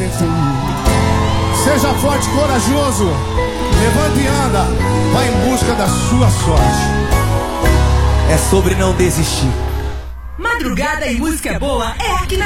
Seja forte e corajoso. Levanta e anda. Vai em busca da sua sorte. É sobre não desistir. Madrugada e música boa é aqui na